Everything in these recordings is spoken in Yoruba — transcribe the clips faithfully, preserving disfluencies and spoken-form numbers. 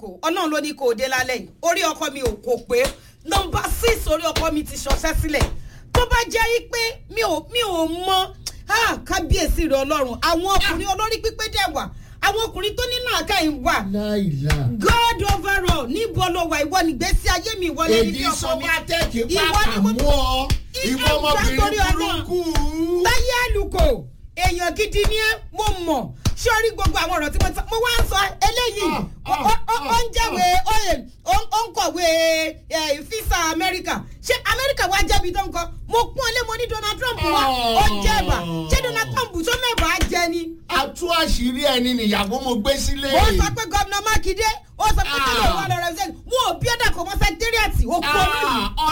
lẹ́kọ̀ọ́ ọlọ́run ló ní kó o dé lálẹ́ yìí orí ọkọ mi ò kò pé nọmba six orí ọkọ mi ti ṣọṣẹ́ sílẹ̀ tó bá jẹ́ pé mi ò mi ò mọ kábíyèsí rẹ̀ ọlọ́run àwọn ọkùnrin olórí pípé dẹ̀ wà àwọn ọkùnrin tó ní làákàyè wà God overall níbo ló wà ìwọ nígbésí ayé mi ìwọ lẹ́ni bí ọkọ mi ìwọ ni mo mú ọ ìwọ ọmọbìnrin burúkú táyé àlùkò èèyàn gidi ni ẹ mo mọ̀ sọ́rí gbogbo àwọn ọ̀rọ̀ tí mo sọ mo wá ń sọ eléyìí ó ń jẹ́wé ó ń kọ̀wé fisa Amẹ́ríkà ṣé Amẹ́ríkà wá jẹ́bi tó ń kọ́ mo pọ́n lé mo ní Donald Trump wá ó jẹ́bà ṣé Donald Trump tó mẹ́bàá jẹ ni. atú àṣírí ẹni nìyàwó mo gbé sílé. ó sọ pé gómìnà Mákindé ó sọ pé kí ló wà lọ represent wọn ò bí ọ̀dà kò mọ sẹkítẹ́rìàtì òpònú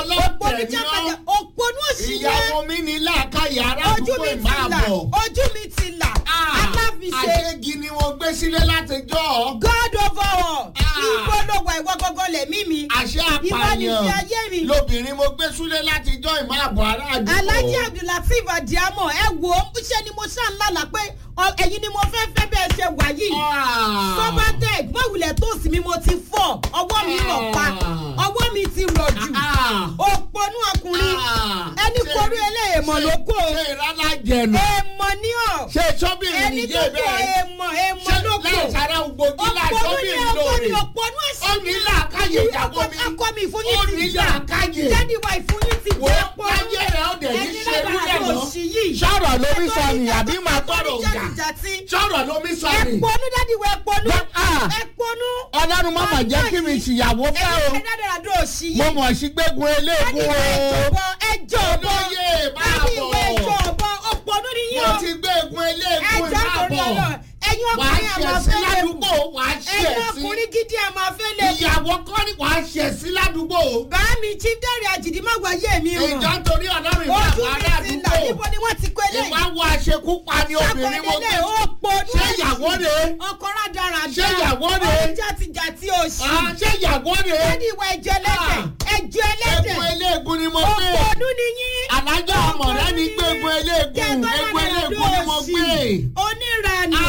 ọlọ́tẹ̀ òpònú òṣìṣẹ́ ìyàwó mi ní làákàyè ará àdúgbò ìmáàbọ̀ ojú mi ti là aláfiṣe àṣegi ni wọ́n gbé sílé látijọ́. God over all níbo ló wà ìwọ gọ́gọ́ lẹ̀mí mi àṣẹ àpààyàn lóbìnrin mo gbé sílé látijọ́ ìmáàbọ̀ ará àdúgbò. Alhaji Abdulateef Adiamo ẹ wo ṣe ni mo ṣáà ń lálàá pé ẹ̀yin ni mo fẹ́ fẹ́ bẹ́ẹ̀ ṣe wà yìí Sobatech mọ̀wulẹ̀ tó sì mi mo ti fọ́ ọwọ́ mi rọ̀ pa ọwọ́ mi ti rọ̀ jù òpònú ọkùnrin ẹni korí eléyè mọ̀ ló kó ṣe ìrànlá jẹnu èèmọ̀ ní ọ̀ ṣe sọ́bìnrin nìyẹn bẹ́ẹ̀ èèmọ̀ èèmọ̀ ló kó láìsára gbogbo láì sọ́bìnrin lórí òpònú ẹ̀sìn ó ní làákàyè ìyàwó mi akọ mi ìfúnyín ti jà ó ní làákàyè jáde wa ìfúnyín ti wò jẹ́ ó ayé rẹ̀ ó dẹ̀ ní ṣe nílẹ̀ mọ́ sọ̀rọ̀ lórí sọ ni àbí máa tọrọ ọ̀gá sọ̀rọ̀ lómi sọ ni. ẹ̀pọ̀nú dáàdi wọ ẹ̀pọ̀nú ẹ̀pọ̀nú. ọlọ́run má mà jẹ́ kí mi ṣìyàwó fẹ́ o mo mọ̀ sí gbégun eléegun o. ẹjọ́ ọ̀bọ dáàdi wọ ẹjọ́ ọ̀bọ ọ̀pọ̀nú ni yín o. mo ti gbégun eléegun ìmáàbọ̀ ẹ̀yin ọkùnrin àmọ́ fẹ́ lè kú ẹ̀yin sí ọkùnrin gidi àmọ́ fẹ́ lè kú. ìyàwó kọ́ ni wàá ṣẹ̀ sí ládùúgbò. báàmì chief dẹ́rẹ́ àjìdí má wáyé mi ràn. ìjọ nítorí ọlọ́run ìwà àwọn ará ojú mi ti là níbo ni wọ́n ti kó eléyìí. ìwà wo àṣekúpa ni obìnrin mo gbé. ṣé ìyàwó rè é. ọkọ rádàrà dá. ṣé ìyàwó rè é. ọjà ti jà tí o ṣì. ṣé ìyàwó rè é. lẹ́ni ìwà ẹ̀jẹ̀ ẹlẹ́dẹ̀ ẹ̀jẹ̀ ẹlẹ́dẹ̀. egun eléegun ni mo gbé. òpònú ni yín. alájà ọmọ rẹ ni gbé egun eléegun egun eléegun ni mo gbé. oníranù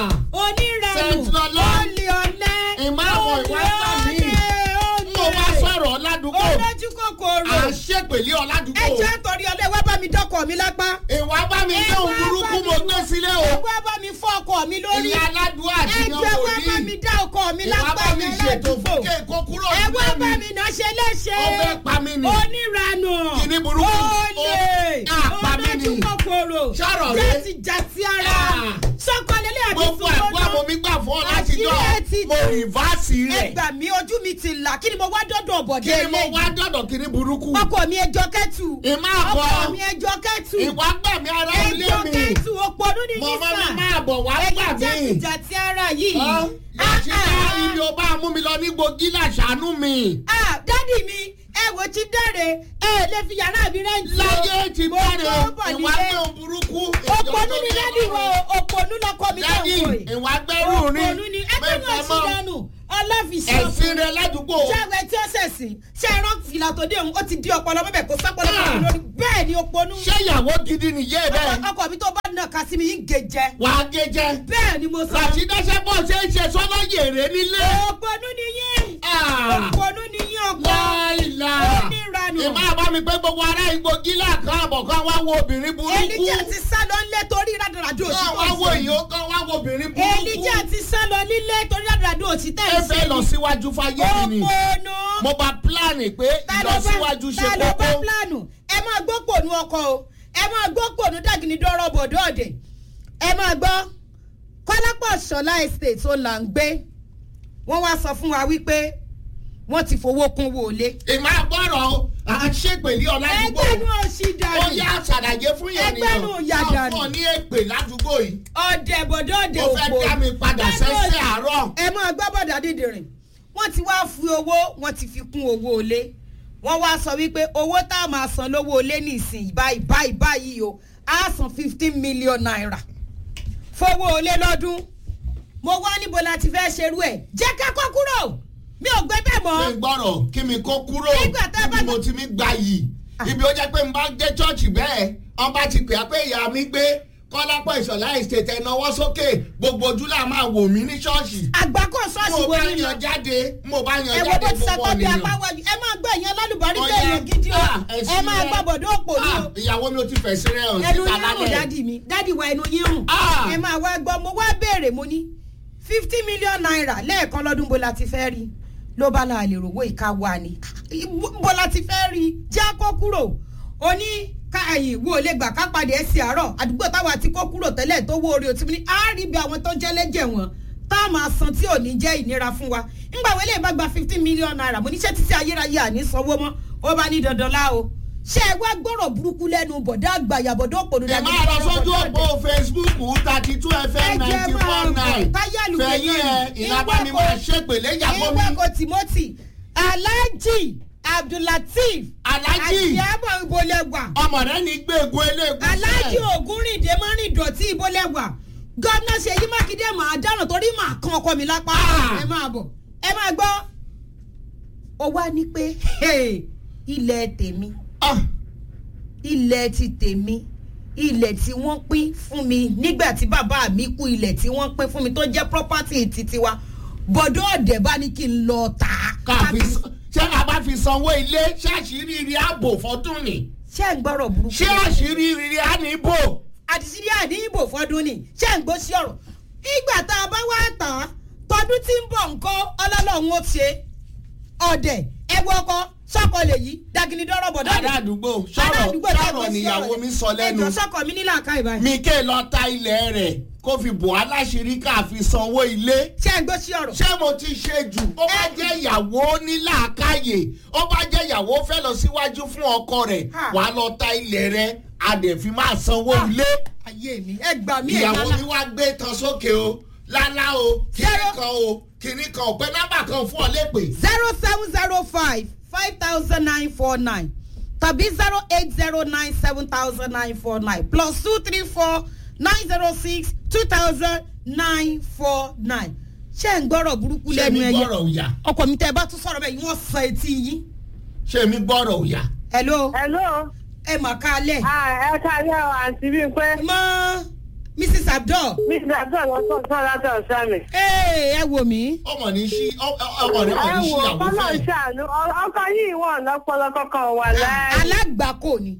oníranù olè ọ̀lẹ ìmáàmọ̀ ìwà sàmì mo wá sọ̀rọ̀ ládùúgbò olójú kòkòrò àṣepèlé ọ̀ládùúgbò. ẹ jẹ́ torí ọlẹ́ wá bá mi dọ́kọ̀ mi lápá. ìwà bá mi dé òun burúkú mo gbé sílé o. ẹ wá bá mi fọ́ ọkọ mi lórí. ìyá aládùúgbò àti ìyá òní. ẹ jẹ́ wá bá mi dá ọkọ mi lápá ìwà bá mi ṣètò fún kéèkó kúrò ẹ nílé wá mi. bá mi náà ṣe léṣe. ó fẹ́ pa mí ni. oníranù kìíní burúkú. olè àpá mi ni. olójú kòkòrò sọ̀rọ̀ rẹ. jẹ́ ti jà sí ara. sọ́kọ lélẹ̀ àti gbogbo ẹ̀kọ́ àmọ́ mi gbà fún ọ láti jọ mo rìvásì rẹ̀. ẹ gbà mí ojú mi ti là kí ni mo wá dọ́dọ̀ bọ̀dé kí ni mo eléyìí. wá dọ̀dọ̀ kí ni burúkú. ọkọ mi ẹjọ́ kẹ́tù. ìmá àbọ̀ ọkọ mi ẹjọ́ kẹ́tù. ìwà gbà mí ara ilé ẹjọ́ mi. kẹ́tù òpònú ni yín mọ̀mọ́ sà. mi máa bọ̀ wá gbà mí. ẹ̀yin jẹ́ ti ara yìí. àti bá ibi ó bá mú mi lọ ní gbòógì làṣánú mi. dádì mi ẹ wo ti dáre ẹ lè fi yàrá mi rẹ́ǹtì. láyé ti bẹ̀rẹ̀ ìwà nílé. gbé burúkú. òpònú ni dádì wo òpònú lọkọ mi tó ń dádì wò yìí. ìwà gbẹ́rù ni òpònú ni ẹgbẹ́ náà ṣì dànù ọlọ́fíìsì ẹ̀sìn rẹ̀ ládùúgbò. ṣáwé tí ó ṣẹ̀sìn ṣe é rán fìlà tó dé òun ó ti di ọpọlọ mọ́bẹ̀ kó sápọlọ mọ́bẹ̀ lórí bẹ́ẹ̀ ni òpònú. ṣé ìyàwó gidi nìyẹn bẹ́ẹ̀. ọkọ mi tó bá nà ká sí mi yín gèjẹ. wà á gèjẹ. bẹ́ẹ̀ ni mo sọ. ràṣídáṣẹ́ bọ̀ ṣe ń ṣe sọ́nà yèrè nílé. òpònú ni yín. òpònú ni yín ọkọ. láìla oníranù. ìmọ̀ àbá mi pé gbogbo ará igbó gílà kan àbọ̀ kan wá wo obìnrin burúkú. Elijah ti sá lọ nílé torí rádàràdà òsì kan wá wo ìyó kan wá wo obìnrin burúkú. Elijah ti sá lọ nílé torí rádàràdà òsì tẹ̀ ẹ fẹ́ lọ síwájú fáyé mi ni. òpònú. mo bá pílánì pé ìlọsíwájú ṣe ta ló bá kókó. pílánù ẹ máa gbọ́ pònú ọkọ o ẹ máa gbọ́ pònú dàgìní dọ́rọ̀ bọ̀dọ̀ ọ̀dẹ̀ ẹ máa gbọ́ kọ́lápọ̀ ṣọlá estate ó là ń gbé wọ́n wá sọ fún wa wípé wọ́n ti fowó kún wọlé. ìmọ̀ àbọ̀rọ̀ àṣepèlé ọ̀làdúgbò. ẹgbẹ́nu òsì dànù. ó yá àṣàlàyé fún yẹn nìyẹn. ẹgbẹ́nu ìyá dànù. ọ̀fọ̀ ní èpè ládùúgbò yìí. ọ̀dẹ̀ bọ̀dọ̀ ọ̀dẹ̀ ó òpó. fẹ́ dá mi padà sẹ́sẹ́ àárọ̀. ẹ máa gbọ́ bọ̀dà dídìrín wọ́n ti wá fi owó wọ́n ti fi kún owó olé wọ́n wá sọ wípé owó tá a máa san lówó olé nísìnyí báyìí báyìí báyìí o á san fifteen million naira fowó olé lọ́dún mo wá níbo la ti fẹ́ ṣerú ẹ̀ jẹ́ ká kó kúrò mi ò gbé bẹ́ẹ̀ mọ́. ṣé gbọ́rọ̀ kí mi kó kúrò Nígbà tá a bá ibi mo ti mi gbà yìí ibi ó jẹ́ pé n bá dé chọ́ọ̀chì bẹ́ẹ̀ wọ́n bá ti pè á pé ìyá mi gbé Kọ́lápọ̀ Ìṣọ̀lá estate ẹ̀ náwó sókè gbogbo ojú là máa wò mí ní ṣọ́ọ̀ṣì. àgbákò ṣọ́ọ̀ṣì wo ni mo bá yan jáde mo bá yan jáde jáde gbogbo ènìyàn. ẹ máa gbọ́ ìyẹn lálùbárí bẹ́ẹ̀ gidi o ẹ máa gbọ́ bọ̀dọ̀ òpó ni o. ìyàwó mi ò ti fẹ̀ sí rẹ̀ ọ̀sìn ẹnu yín rùn dádì mi dádì wa ẹnu yín rùn. ẹ máa wá gbọ́ mo wá béèrè mo ní fifty million naira lẹ́ẹ̀kan lọ́dún bó la ti fẹ́ rí ló bá la lè rówó ìka wa ni bó la ti fẹ́ rí jẹ́ kó kúrò ó ní káàyè wo lè gbà ká padà ẹ̀ sí àárọ̀ àdúgbò táwa ti kó kúrò tẹ́lẹ̀ tó wó orí òtí mi ní àárí bí àwọn tó jẹ́ lẹ́jẹ̀ wọn tá a máa san tí ò ní jẹ́ ìnira fún wa ńgbà wọlé bá gba fifteen million naira mo ní ṣé títí ayérayé àní sanwó mọ́ ó bá ní dandan lá o ṣé ẹ wá gbọ́rọ̀ burúkú lẹ́nu bọ̀dá àgbàyà bọ̀dá òpònú ẹ máa lọ sójú òpó Facebook thirty two F M ninety four nine fẹ̀yìn ẹ̀ ìlàbámi máa ṣèpèlé ìyàwó mi. ìwé Timothy Alhaji Abdulateef Alhaji àti àbọ̀ ìbólẹ́wà ọmọ rẹ ní gbẹ̀gùn eléegun. Alhaji Ògúnrìndé márìndọ̀tí ìbólẹ́wà gómìnà Ṣèyí Mákindé máa dáná torí máa kan ọkọ mi lápá ẹ máa bọ̀ ẹ máa gbọ́ ó wá ní pé ilẹ̀ tèmi ilẹ̀ ti tèmi ilẹ̀ tí wọ́n pín fún mi nígbà tí bàbá mi kú ilẹ̀ tí wọ́n pín fún mi tó jẹ́ property titi wa bọ̀dọ̀ ọ̀dẹ̀ bá ní kí n lọ tà á. káàfi ṣé a bá fi sanwó ilé ṣé àṣírí rí ààbò fọdún ni. ṣé ń gbọ́rọ̀ burúkú. ṣé àṣírí rí àníbò. àṣírí àníbò fọdún ni ṣé ń gbọ́ sí ọ̀rọ̀ ìgbà tá a bá wá tàn án tọdún tí ń bọ̀ nǹkan ọlọ́lọ́run ó ṣe ọ̀dẹ̀ ẹgbẹ́ ọkọ sọ́kọ lè yí dagini dọ́rọ̀ bọ̀ dọ́dẹ̀. ará àdúgbò sọ̀rọ̀ sọ̀rọ̀ níyàwó mi sọ lẹ́nu. ẹjọ́ sọ́kọ mi nílò àká ìbáyìí. mi ké lọ ta ilẹ̀ rẹ̀ kó fi bò aláṣírí ká fi sanwó ilé. ṣé ẹ gbọ́ sí ọ̀rọ̀. ṣé mo ti ṣe jù. ó bá jẹ́ ìyàwó nílà àkáyè ó bá jẹ́ ìyàwó fẹ́ lọ síwájú fún ọkọ rẹ̀ wàá lọ ta ilẹ̀ rẹ̀ a dẹ̀ fi máa sanwó ilé. ayé mi ẹ gbà mí ẹ lálá. ìyàwó mi wá gbé tan sókè o lálá o kìnnì kan o kìnnì kan ò pé nọ́mbà kan fún ọ lépè. zero seven zero five five thousand nine four nine tàbí zero eight zero nine seven thousand nine four nine plus two three four nine zero six two thousand nine four nine. ṣé ń gbọ́rọ̀ burúkú lẹ́nu ẹyẹ. ṣé mi gbọ́rọ̀ òyà. ọkọ mi tẹ́ ẹ bá tún sọ̀rọ̀ bẹ́ẹ̀ wọ́n sọ etí yín. ṣé mi gbọ́rọ̀ òyà. hello. hello. ẹ mà kálẹ̀. ẹ kálẹ̀ o àǹtí bíi pé. mọ Mrs Abdul. Mrs Abdul lọ sọ sọ láti ọ̀sán mi. ee ẹ wò mí. ọmọ ní sí ọmọ rẹ mọ ní sí ẹ wò àbúfẹ́. kọ́nà ṣàánú ọkọ yìí wọn lọ́pọlọ kankan wà láàyè. alágbàkọ ni.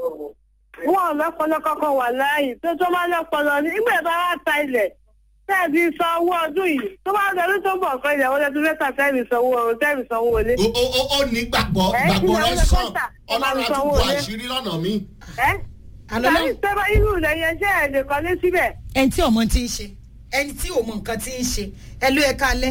wọn lọ́pọlọ kankan wà láàyè tó tó máa lọ́pọlọ ní ìgbà bá wà ta ilẹ̀ tẹ́ẹ̀bí san owó ọdún yìí tó bá lọ ní tó bọ̀ kan ìyàwó lẹ́tọ́ mẹ́ta tẹ́ẹ̀bí sanwó ọ̀run tẹ́ẹ̀bí sanwó wọlé. o o o ní gbàgbọ́ gbàgbọ́ rẹ sàn ọlọ́run àtúntò àṣírí lọ́nà mi. ẹ tàbí sẹ́fà irú rẹ̀ yẹn ṣe ẹ̀ lè kọ́lé síbẹ̀. ẹni tí ọmọ ti ń ṣe ẹni tí ò mọ nǹkan ti ń ṣe ẹ ló ẹ kalẹ̀.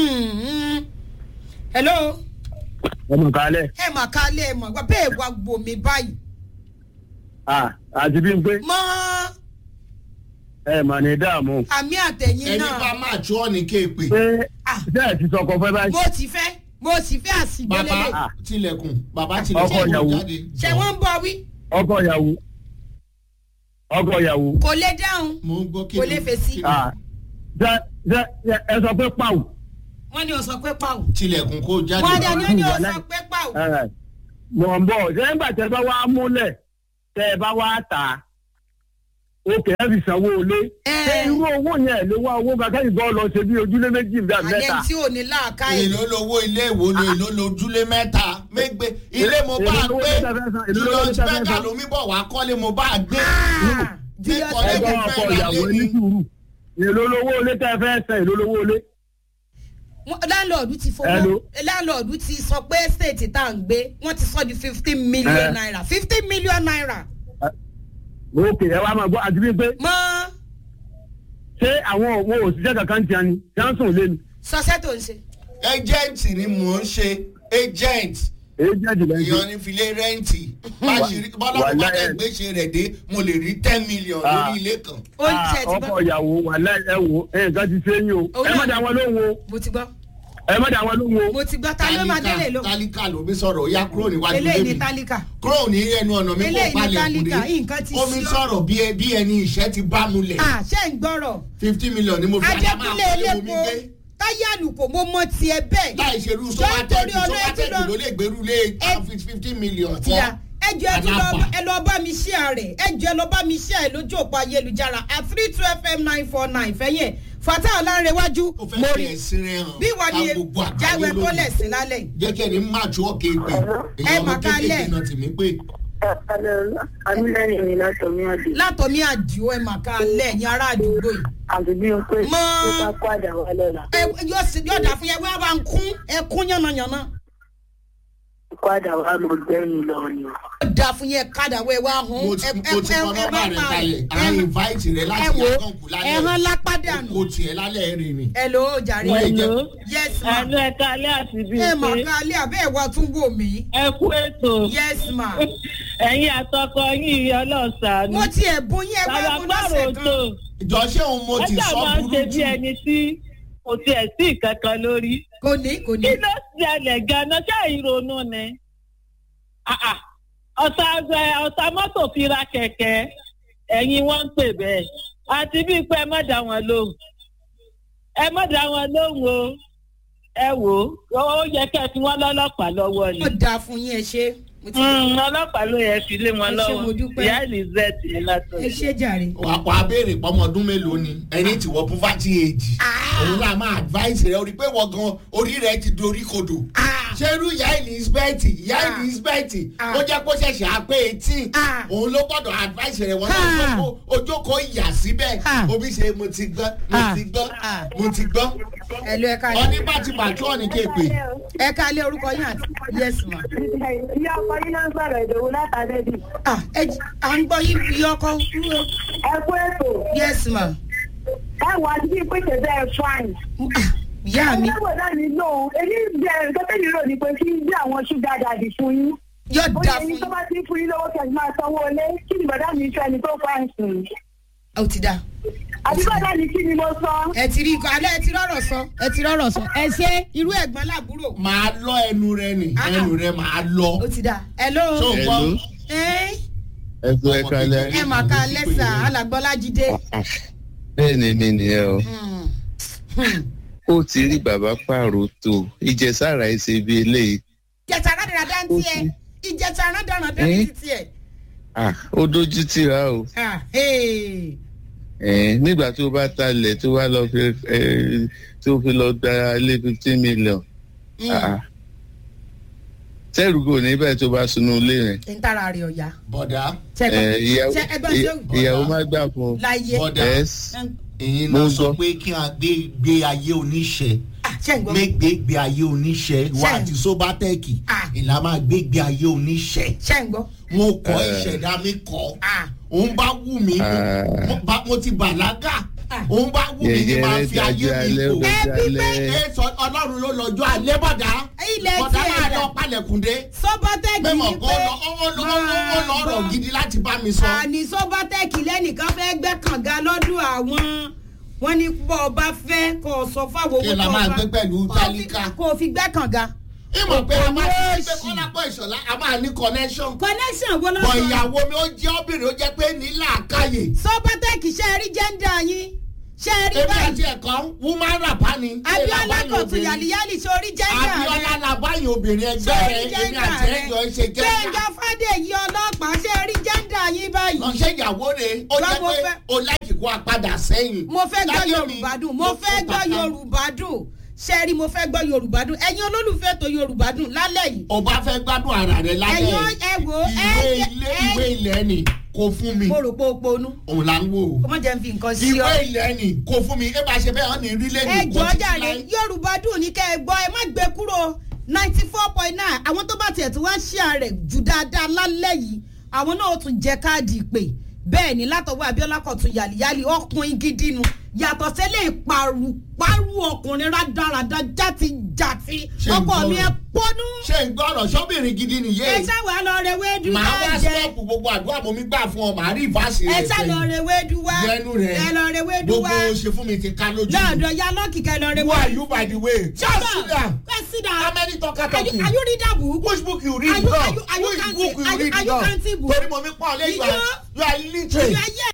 hello. ẹ mọ̀ kálẹ̀. ẹ mà kalẹ̀ ẹ mọ̀ bẹ́ẹ̀ wá gbò mí báyìí. àti bí n pé. mọ́. ẹ mà ní dààmú. àmì àtẹ̀yìn náà. ẹni bá máa tú ọ ní kéèpè. ṣé ṣé ẹ ti sọkọ fẹ́ báyìí. mo ti fẹ́ mo sì fẹ́ àsìgbélélẹ̀. bàbá tilẹ̀kùn bàbá tilẹ̀kùn ọkọ ìyàwó jáde. ṣé wọ́n ń bọ̀ wí. ọkọ ìyàwó ọkọ ìyàwó. kò lè dáhùn. mo ń gbọ́ kí kò lè fèsì. ṣé ṣé ẹ sọ pé pàwù. wọ́n ní o sọ pé pàwù. tilẹ̀kùn kó jáde. wọ́n dẹ̀ ní o sọ pé pàwù. mọ̀ ń bọ̀ ṣé nígbà tẹ́ bá wá múlẹ̀ tẹ́ bá wá tà á òkè ẹ fi sanwó olé. ṣé irú owó yẹn ló wá owó kankan ìbọn lọ ṣe bí ojúlé méjì nígbà mẹ́ta. àlẹ́ tí ò ní láàká yìí. èló lowó ilé ìwò ni èló lojúlé mẹ́ta mẹ́gbẹ́ ilé mo bá a gbé julius mẹ́ta lomi bọ̀ wá kọ́lé mo bá a gbé. ẹgbẹ́ ọkọ ìyàwó ní sùúrù èló lowó olé tẹ́ fẹ́ sẹ́ èló lowó olé. láńlọ́ọ̀dù ti fowó láńlọ́ọ̀dù ti sọ pé stéètì tá à ń gbé wọ́n ti sọ di fifteen million naira fifteen million naira. òkè ẹ wá máa gbọ́ àti bíi pé. mọ. ṣé àwọn òwò òṣìṣẹ́ kankan ti ẹni tí wọ́n sùn lé ni. sọ́sẹ́ tó ń ṣe. agent ni mò ń ṣe agent. agent lẹ́yìn. ìyọ̀n ní filé rẹ́ǹtì. bọ́lá bá dẹ̀ gbèsè rẹ̀ dé mo lè rí ten million lórí ilé kan. ọkọ ìyàwó wà láì ẹ wo nǹkan ti ṣe yín o ẹ má dá wọn lóhùn o. mo ti gbọ́. ẹ má dá wọn lóhùn o. mo ti gbọ́ ta ló máa délé lò. tálíkà ló bí sọ̀rọ̀ ya kúrò níwájú lé mi. eléyìí ni tálíkà. kúrò ní ẹnu ọ̀nà mi kò palẹ̀ kùdé. omi sọ̀rọ̀ bí ẹni ìṣẹ́ ti bá mu lẹ̀. à ṣé ń gbọ́rọ̀. fifty million ni mo fi àjà máa adékúnlé elépo táyà àlùkò mo mọ tiẹ̀ bẹ́ẹ̀. láì ṣe irú sọ́wọ́ tẹ́lifí sọ́wọ́ tẹ́lifí ló lè gbèrú lé fifty million kọ́. ẹ ẹjọ ẹ lọ bá mi share rẹ̀ ẹjọ ẹ lọ bá mi share lójú òpó ayélujára at three two f m nine four nine fẹ́yẹ̀ Fatai Ọlánrewájú mo rí bí wà ní jáwé kólẹ̀ sí lálẹ́. jẹ́ kí ẹni máa tún ọ̀kẹ́ ìpè ẹ mà ká lẹ̀. náà tì mí pé. amílẹ́yìn mi látọ̀mí àdìo. látọ̀mí àdìo ẹ mà ká lẹ̀ ní ará àdúgbò yìí. àdúgbò pé ó bá kó àdá wa lọ́la. yóò dà fún yẹn wọ́n bá ń kún ẹkún yànnàyànnà. kó àdá wa lọ gbẹ́yìn lọ ni. ó dà fún yẹn kádà wẹ́ wá hun. mo ti mo ti kọ́ nọ́mbà rẹ̀ kalẹ̀ à ń invite rẹ̀ láti àkànkù lálẹ́ ẹ̀hán lápádà nù. kò tiẹ̀ lálẹ́ rẹ̀ ni. hello jàre. hello yes ma. àlọ́ ẹ̀ka alẹ́ àti bíi pé. ẹ mà ká alẹ́ àbẹ́ ẹ̀ wá tún wò mí. ẹ kú ètò. yes ma. ẹ̀yin àtọkọ yín ọlọ́sàn-án. mo ti ẹ̀ bóyá ẹ wá mú lọ́sẹ̀ kan. ìjọ ṣé òun mo ti sọ burú jù. ẹ ṣe bí ẹni tí kò tiẹ̀ sí ìkankan lórí. kò ní kò ní. kí ló ṣẹlẹ̀ gan-an ṣé ìrònú ni. ọ̀sà ọ̀sà mọ́tò fi ra kẹ̀kẹ́ ẹ̀yin wọ́n ń pè bẹ́ẹ̀ àti bíi pé ẹ má dá wọn lóhùn ẹ má dá wọn lóhùn o ẹ wò ó yẹ kẹ́ ẹ fi wọ́n lọ́lọ́pàá lọ́wọ́ ni. ó dáa fún yín ẹ ṣe. ọlọ́pàá ló yẹ fi lé wọn lọ́wọ́ ìyá elizabeth ní látọ̀. ẹ ṣe jàre. àpò abéèrè pọ́mọdún mélòó ni ẹni tí wọ́n poverty age òun náà máa advice rẹ orí pé wọ́n gan orí rẹ ti dorí kodò. ṣé irú ìyá elizabeth ìyá elizabeth ó jẹ́ kó ṣẹ̀ṣẹ̀ àpé eighteen òun ló gbọ́dọ̀ advice rẹ wọ́n náà fún ojókòó ìyà síbẹ̀ omi ṣe mo ti gbọ́ mo ti gbọ́ mo ti gbọ́. ẹ lọ ẹ ká lé. ọ ní bàtí bàtí ọ̀ ní kéèpé. ẹ ká lé orúkọ yín àti yes ma. ìyá ọkọ yín náà ń sọ̀rọ̀ ìdòwú látàdébì. à ń gbọ́ yín bí ọkọ. ẹ kú ètò. yes ma. ẹ wà á bí pèsè bẹ́ẹ̀ fine. ìyá mi. ẹ wọ́n náà nílò èyí bẹ̀rẹ̀ tó tẹ̀lé rò ní pé kí n gbé àwọn ṣúgà dàdí fún yín. yóò dá fún yín. ó yẹ ní tó bá ti fún yín lọ́wọ́ kẹ́sì máa sanwó ilé kí ni bàdá mi fẹ́ ni tó fà ń sùn. ó ti dá. àbí bàdá mi kí ni mo sọ. ẹ ti rí ikọ̀ alẹ́ ẹ ti rọ̀rọ̀ sọ ẹ ti rọ̀rọ̀ sọ ẹ ṣe irú ẹ̀gbọ́n làbúrò. màá lọ ẹnu rẹ ni ẹnu rẹ màá lọ. ó ti dá. hello. hello. ẹ ẹ tó ẹ kalẹ. ẹ mà ká lẹ́sà alàgbọ́lájídé. bẹ́ẹ̀ ni mi nìyẹn o ó ti rí bàbá pààrọ̀ tó ìjẹsára ẹsẹ̀ bíi eléyìí. ìjẹta rádaràdá ń tiẹ̀ ìjẹta rádaràdá ń tiẹ̀. ó dójú tìra o. nígbà tó bá talẹ̀ tó wá lọ fi tó fi lọ gba ilé fifteen million. sẹ́rùgò níbẹ̀ tó bá sunú ilé rẹ̀. ń tara rẹ̀ ọ̀yá. bọ̀dá. ìyàwó má gbà fún. bọ̀dá èyí náà sọ pé kí a gbé gbé ayé oníṣẹ́ gbé gbé gbé ayé oníṣẹ́ wá àti sóbátẹ́ẹ̀kì ìlà máa gbé gbé ayé oníṣẹ́ mo kọ́ ìṣẹ̀dá mi kọ́ òun bá wù mí mo ti bàlágà òun bá wù mí ní máa fi ayé mi kó ẹbí bẹ́ẹ̀ sọ ọlọ́run ló lọ́jọ́ alẹ́ bọ̀dá bọ̀dá máa lọ palẹ̀kùndé sóbátẹ́ẹ̀kì ní pé ó lọ́rọ̀ gidi láti bá mi sọ. àní sóbátẹ́ẹ̀kì lẹ́nìkan fẹ́ gbẹ́ kànga lọ́dún àwọn wọ́n ní bọ́ ọba fẹ́ kó o sọ fáwọn owó tó ọba kí la máa gbé pẹ̀lú tálíkà kó o fi gbẹ́ kànga. ìmọ̀ pé a máa ti gbé kọ́lápọ̀ ìṣọ̀lá a máa ní connection. connection wo ló sọ. bọ̀ ìyàwó mi ó jẹ́ obìnrin ó jẹ́ pé ní làákàyè. sóbátẹ́ẹ̀kì ṣe é rí jẹ́ńdà yín ṣe é rí báyìí. èmi àti ẹ̀kọ́ woman rapa ni. abiola kòtù yàlíyàlí ṣe orí jẹ́ńdà rẹ. abiola làbáyé obìnrin ẹgbẹ́ rẹ èmi àti ẹ̀jọ̀ ṣe jẹ́ńdà. gbẹ̀ngà fàdéyí ọlọ́pàá ṣe é rí jẹ́ńdà yín báyìí. lọ́sẹ̀ ìyàwó rẹ̀ ó jẹ́ pé ó láti kó apádà sẹ́yìn. mo fẹ́ gbọ́ yorùbá dùn mo fẹ́ gbọ́ yorùbá dùn sẹ́ẹ̀rì mo fẹ́ gbọ́ yorùbá dùn ẹ̀yin olólùfẹ́ tó yorùbá dùn lálẹ́ yìí. o bá fẹ́ gbádùn ara rẹ lálẹ́ yìí ẹ̀yin ẹ wo ìwé ilé ìwé ilẹ̀ ni kò fún mi. mo rò pé o ponú. òun là ń wò. o má jẹ́ n fi nǹkan sí ọ. ìwé ilẹ̀ ni kò fún mi ẹ bá ṣe bẹ́ẹ̀ hàn ní rílẹ̀ ní kò tí ì láì. ẹ jọ jàre yorùbá dùn ní kẹ́ ẹ gbọ́ ẹ má gbé kúrò ninety four point nine àwọn tó bá tiẹ̀ tí wọ́n ṣí ààrẹ jù dáadáa lálẹ́ yìí àwọn náà ó tún jẹ káàdì ìpè bẹ́ẹ̀ ni látọwọ́ abiola kọ̀tún yàlíyàlí ọkùnrin gidi nu yàtọ̀ sẹ́lẹ̀ ìparùparù ọkùnrin rádaràda játijàti ọkọ mi ẹ pọ́nú. ṣé ń gbọ́rọ̀ sọ́bìnrin gidi nìyẹn. ẹ ṣáwá lọ rẹ wéédú wá jẹ. màá wá sọ́ọ̀pù gbogbo àdúrà mo mi gbà fún ọ màá rí ìfàsì rẹ. ẹ ṣá lọ rẹ wéédú wá. lẹ́nu rẹ̀ ẹ lọ rẹ wéédú wá. gbogbo ṣe fún mi ti ká lójú. lọ́ọ̀dọ̀ ya lọ́ọ̀kì kẹ́ lọ rẹ wéédú. who are you by the way. just sit down. sit down. how many talker talking. are you read that book. which book you read now. which book you read now. are you counting book. torí mo mi pọ̀ lẹ́yìn you are illiterate.